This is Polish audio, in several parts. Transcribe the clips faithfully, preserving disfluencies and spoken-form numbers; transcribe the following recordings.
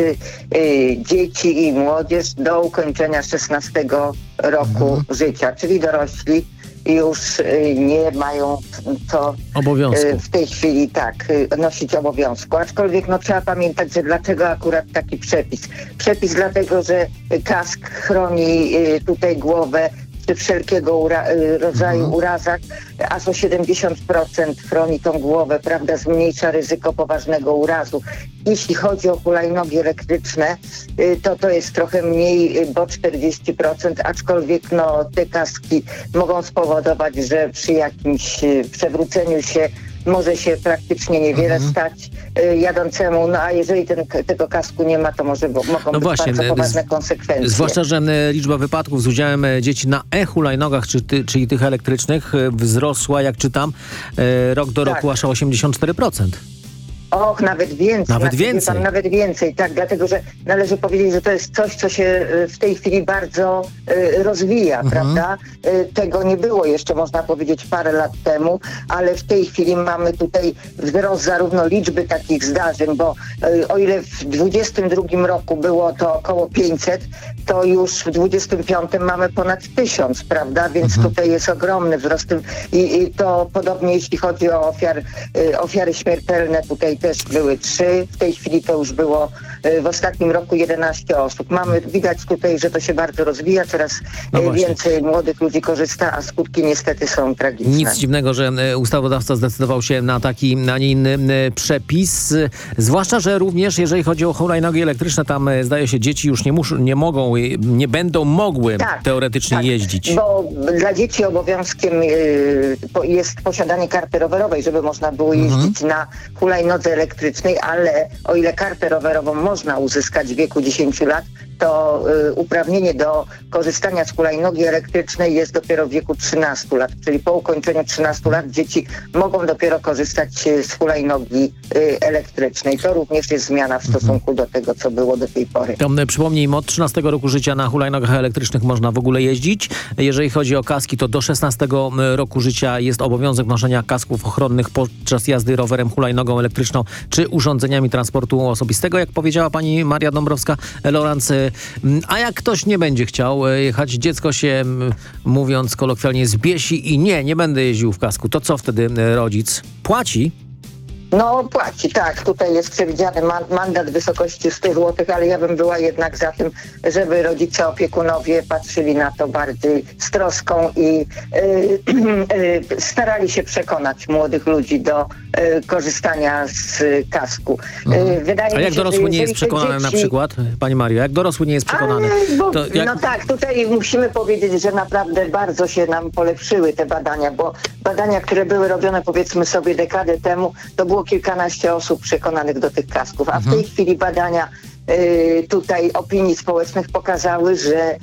y, dzieci i młodzież do ukończenia szesnastego roku mhm. życia, czyli dorośli już y, nie mają co obowiązku. Y, w tej chwili tak y, nosić obowiązku. Aczkolwiek no, trzeba pamiętać, że dlaczego akurat taki przepis. Przepis dlatego, że kask chroni y, tutaj głowę przy wszelkiego ura, y, rodzaju mhm. urazach, aż o siedemdziesiąt procent chroni tą głowę, prawda, zmniejsza ryzyko poważnego urazu. Jeśli chodzi o hulajnogi elektryczne, y, to to jest trochę mniej, y, bo czterdzieści procent, aczkolwiek no, te kaski mogą spowodować, że przy jakimś y, przewróceniu się może się praktycznie niewiele mhm. stać y, jadącemu, no a jeżeli ten, tego kasku nie ma, to może bo, mogą no być właśnie, bardzo poważne konsekwencje. Zwłaszcza, że liczba wypadków z udziałem dzieci na e-hulajnogach, czy ty, czyli tych elektrycznych, wzrosła, jak czytam, y, rok do tak. roku aż o osiemdziesiąt cztery procent. Och, nawet więcej. Nawet więcej. Pan, nawet więcej, tak, dlatego, że należy powiedzieć, że to jest coś, co się w tej chwili bardzo y, rozwija, mhm. prawda? Y, tego nie było jeszcze, można powiedzieć, parę lat temu, ale w tej chwili mamy tutaj wzrost zarówno liczby takich zdarzeń, bo y, o ile w dwudziestym drugim roku było to około pięćset, to już w dwudziestym piątym mamy ponad tysiąc, prawda? Więc mhm. tutaj jest ogromny wzrost. I, i to podobnie jeśli chodzi o ofiar, y, ofiary śmiertelne, tutaj też były trzy, w tej chwili to już było y, w ostatnim roku jedenaście osób. Mamy, widać tutaj, że to się bardzo rozwija, coraz no y, więcej młodych ludzi korzysta, a skutki niestety są tragiczne. Nic dziwnego, że ustawodawca zdecydował się na taki, a nie inny przepis. Zwłaszcza, że również jeżeli chodzi o hulajnogi elektryczne, tam zdaje się dzieci już nie, muszą, nie mogą, nie będą mogły tak, teoretycznie tak, jeździć. Bo dla dzieci obowiązkiem y, po, jest posiadanie karty rowerowej, żeby można było jeździć mhm. na hulajnodze elektrycznej, ale o ile kartę rowerową można uzyskać w wieku dziesięciu lat, to y, uprawnienie do korzystania z hulajnogi elektrycznej jest dopiero w wieku trzynastu lat, czyli po ukończeniu trzynastu lat dzieci mogą dopiero korzystać z hulajnogi y, elektrycznej. To również jest zmiana w stosunku do tego, co było do tej pory. To, przypomnijmy, od trzynastego roku życia na hulajnogach elektrycznych można w ogóle jeździć. Jeżeli chodzi o kaski, to do szesnastego roku życia jest obowiązek noszenia kasków ochronnych podczas jazdy rowerem, hulajnogą elektryczną czy urządzeniami transportu osobistego, jak powiedziała pani Maria Dąbrowska-Lorenz. A jak ktoś nie będzie chciał jechać, dziecko się, mówiąc kolokwialnie, zbiesi i nie, nie będę jeździł w kasku, to co wtedy rodzic? Płaci? No płaci, tak. Tutaj jest przewidziany man- mandat w wysokości stu złotych, ale ja bym była jednak za tym, żeby rodzice, opiekunowie patrzyli na to bardziej z troską i yy, yy, starali się przekonać młodych ludzi do yy, korzystania z kasku. Yy, wydaje A mi jak się, dorosły nie jest przekonany dzieci... na przykład, pani Mario, jak dorosły nie jest przekonany? Ale, bo, to jak... No tak, tutaj musimy powiedzieć, że naprawdę bardzo się nam polepszyły te badania, bo badania, które były robione powiedzmy sobie dekadę temu, to było kilkanaście osób przekonanych do tych kasków, a mhm. w tej chwili badania y, tutaj opinii społecznych pokazały, że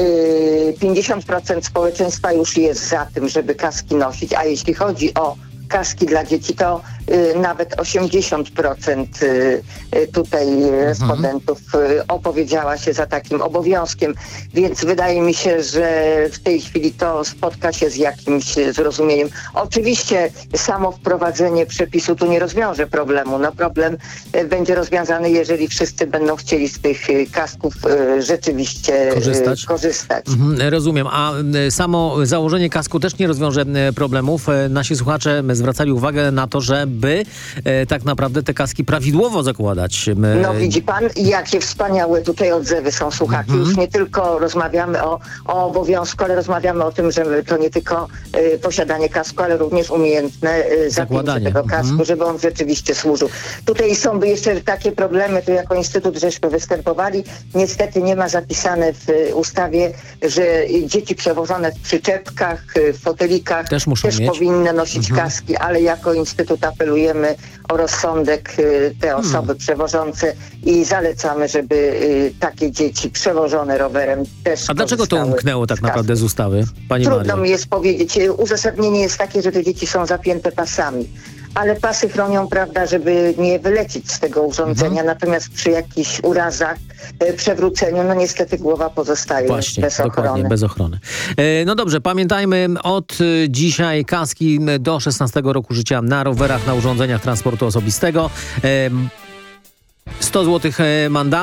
y, pięćdziesiąt procent społeczeństwa już jest za tym, żeby kaski nosić, a jeśli chodzi o kaski dla dzieci, to y, nawet osiemdziesiąt procent y, y, tutaj respondentów y, opowiedziała się za takim obowiązkiem, więc wydaje mi się, że w tej chwili to spotka się z jakimś zrozumieniem. Oczywiście samo wprowadzenie przepisu tu nie rozwiąże problemu. No problem y, będzie rozwiązany, jeżeli wszyscy będą chcieli z tych y, kasków y, rzeczywiście korzystać. Y, korzystać. Mhm, rozumiem. A y, samo założenie kasku też nie rozwiąże y, problemów. Y, nasi słuchacze zwracali uwagę na to, żeby e, tak naprawdę te kaski prawidłowo zakładać. My... No widzi pan, jakie wspaniałe tutaj odzewy są słuchaczy. Mm-hmm. Już nie tylko rozmawiamy o, o obowiązku, ale rozmawiamy o tym, że to nie tylko e, posiadanie kasku, ale również umiejętne e, zapięcie tego kasku, mm-hmm. żeby on rzeczywiście służył. Tutaj są jeszcze takie problemy, tu jako Instytut żeśmy występowali. Niestety nie ma zapisane w ustawie, że dzieci przewożone w przyczepkach, w fotelikach też, muszą też mieć. powinny nosić mm-hmm. kaski, ale jako Instytut apelujemy o rozsądek te osoby hmm. przewożące i zalecamy, żeby y, takie dzieci przewożone rowerem też A dlaczego to umknęło tak naprawdę z ustawy, pani Trudno Mario? mi jest powiedzieć. Uzasadnienie jest takie, że te dzieci są zapięte pasami. Ale pasy chronią, prawda, żeby nie wylecieć z tego urządzenia, mhm. natomiast przy jakichś urazach, e, przewróceniu, no niestety głowa pozostaje Właśnie, bez dokładnie, ochrony. bez ochrony. E, no dobrze, pamiętajmy, od dzisiaj kaski do szesnastego roku życia na rowerach, na urządzeniach transportu osobistego. E, sto złotych mandatu.